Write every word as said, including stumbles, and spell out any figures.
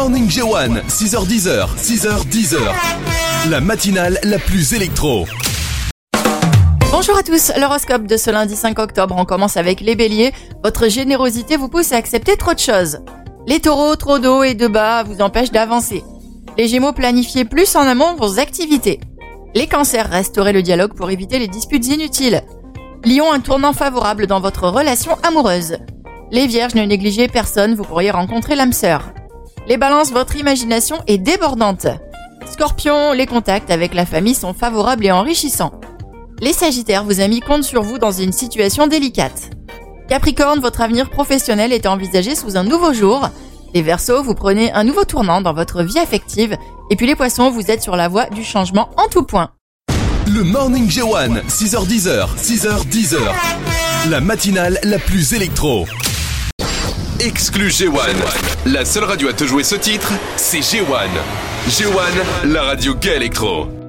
Morning J un, six heures dix, six heures dix. La matinale la plus électro. Bonjour à tous, l'horoscope de ce lundi cinq octobre, on commence avec les béliers. Votre générosité vous pousse à accepter trop de choses. Les taureaux, trop d'eau et de bas vous empêchent d'avancer. Les gémeaux, planifiez plus en amont vos activités. Les cancers, restaurez le dialogue pour éviter les disputes inutiles. Lion, un tournant favorable dans votre relation amoureuse. Les vierges, ne négligez personne, vous pourriez rencontrer l'âme sœur. Les balances, votre imagination est débordante. Scorpion, les contacts avec la famille sont favorables et enrichissants. Les sagittaires, vos amis comptent sur vous dans une situation délicate. Capricorne, votre avenir professionnel est envisagé sous un nouveau jour. Les Verseaux, vous prenez un nouveau tournant dans votre vie affective. Et puis les Poissons, vous êtes sur la voie du changement en tout point. Le Morning J un, six heures dix, six heures dix. La matinale la plus électro. Exclu J un. La seule radio à te jouer ce titre, c'est J un. J un, la radio gay électro.